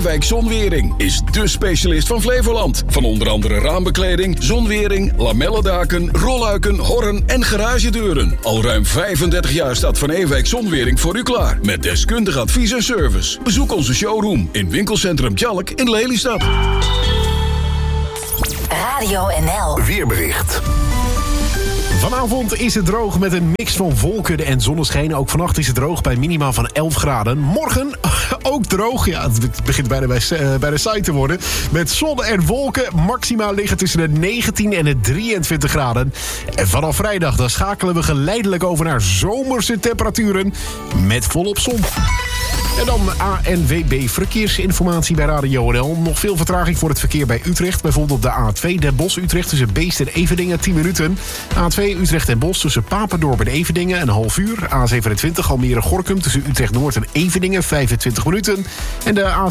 Ewijk Zonwering is dé specialist van Flevoland. Van onder andere raambekleding, zonwering, lamellendaken, rolluiken, horren en garagedeuren. Al ruim 35 jaar staat Van Ewijk Zonwering voor u klaar. Met deskundig advies en service. Bezoek onze showroom in winkelcentrum Tjalk in Lelystad. Radio NL. Weerbericht. Vanavond is het droog met een mix van wolken en zonneschijn. Ook vannacht is het droog bij minima van 11 graden. Morgen ook droog. Ja, het begint bijna bij de site te worden. Met zon en wolken. Maxima liggen tussen de 19 en de 23 graden. En vanaf vrijdag dan schakelen we geleidelijk over naar zomerse temperaturen. Met volop zon. En dan ANWB Verkeersinformatie bij Radio NL. Nog veel vertraging voor het verkeer bij Utrecht. Bijvoorbeeld op de A2 Den Bosch-Utrecht tussen Beest en Everdingen 10 minuten. A2 Utrecht en Bosch tussen Papendorp en Everdingen een half uur. A27 Almere-Gorinchem tussen Utrecht-Noord en Everdingen 25 minuten. En de